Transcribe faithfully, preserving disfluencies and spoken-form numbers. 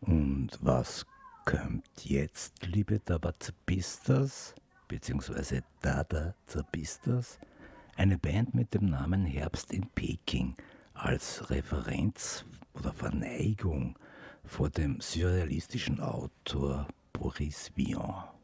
Und was kommt jetzt, liebe Tabazabistas, beziehungsweise Dada Zabistas? Eine Band mit dem Namen Herbst in Peking als Referenz oder Verneigung vor dem surrealistischen Autor Boris Vian.